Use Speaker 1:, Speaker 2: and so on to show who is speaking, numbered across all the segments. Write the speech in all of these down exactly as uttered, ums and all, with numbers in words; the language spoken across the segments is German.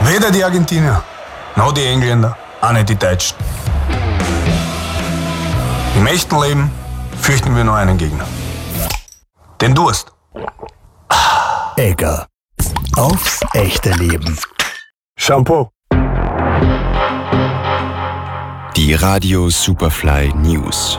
Speaker 1: Weder die Argentinier, noch die Engländer, auch nicht die Deutschen. Im echten Leben fürchten wir nur einen Gegner. Den Durst.
Speaker 2: Egger. Aufs echte Leben.
Speaker 1: Shampoo.
Speaker 3: Die Radio Superfly News.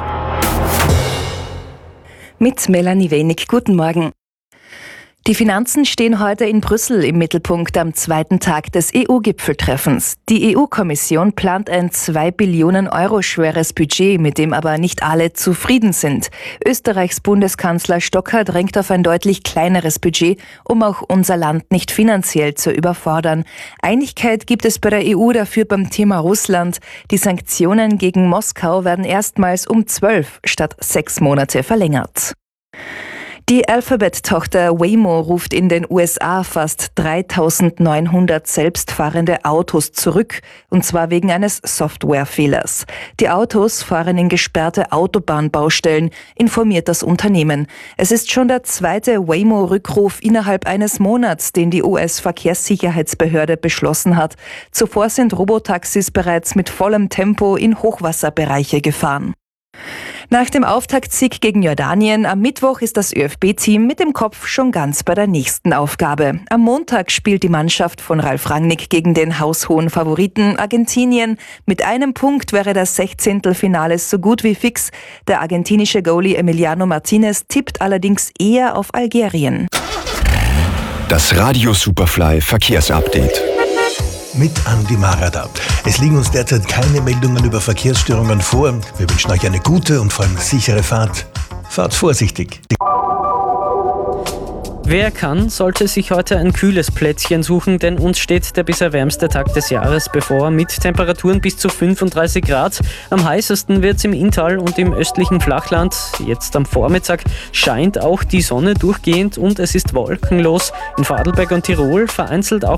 Speaker 4: Mit Melanie Wenig. Guten Morgen. Die Finanzen stehen heute in Brüssel im Mittelpunkt am zweiten Tag des E U-Gipfeltreffens. Die E U-Kommission plant ein zwei Billionen Euro schweres Budget, mit dem aber nicht alle zufrieden sind. Österreichs Bundeskanzler Stocker drängt auf ein deutlich kleineres Budget, um auch unser Land nicht finanziell zu überfordern. Einigkeit gibt es bei der E U dafür beim Thema Russland. Die Sanktionen gegen Moskau werden erstmals um zwölf statt sechs Monate verlängert. Die Alphabet-Tochter Waymo ruft in den U S A fast dreitausendneunhundert selbstfahrende Autos zurück, und zwar wegen eines Softwarefehlers. Die Autos fahren in gesperrte Autobahnbaustellen, informiert das Unternehmen. Es ist schon der zweite Waymo-Rückruf innerhalb eines Monats, den die U S-Verkehrssicherheitsbehörde beschlossen hat. Zuvor sind Robotaxis bereits mit vollem Tempo in Hochwasserbereiche gefahren. Nach dem Auftaktsieg gegen Jordanien am Mittwoch ist das Ö F B-Team mit dem Kopf schon ganz bei der nächsten Aufgabe. Am Montag spielt die Mannschaft von Ralf Rangnick gegen den haushohen Favoriten Argentinien. Mit einem Punkt wäre das Sechzehntelfinale so gut wie fix. Der argentinische Goalie Emiliano Martinez tippt allerdings eher auf Algerien.
Speaker 3: Das Radio Superfly Verkehrsupdate.
Speaker 2: Mit Andi Marada. Es liegen uns derzeit keine Meldungen über Verkehrsstörungen vor. Wir wünschen euch eine gute und vor allem sichere Fahrt. Fahrt vorsichtig.
Speaker 5: Wer kann, sollte sich heute ein kühles Plätzchen suchen, denn uns steht der bisher wärmste Tag des Jahres bevor, mit Temperaturen bis zu fünfunddreißig Grad. Am heißesten wird es im Inntal und im östlichen Flachland. Jetzt am Vormittag scheint auch die Sonne durchgehend und es ist wolkenlos. In Vorarlberg und Tirol vereinzelt auch